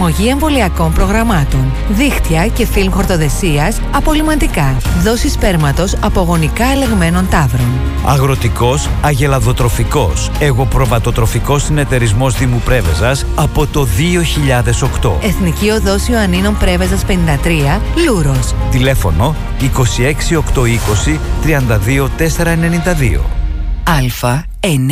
Εφαρμογή εμβολιακών προγραμμάτων. Δίχτυα και φιλμ χορτοδεσίας απολυμαντικά. Δόση σπέρματος από γονικά ελεγμένων ταύρων. Αγροτικός, αγελαδοτροφικός, εγωπροβατοτροφικός συνεταιρισμός Δήμου Πρέβεζας από το 2008. Εθνική Οδός Ιωαννίνων Πρέβεζας 53, Λούρος. Τηλέφωνο 26820 32492. Α9.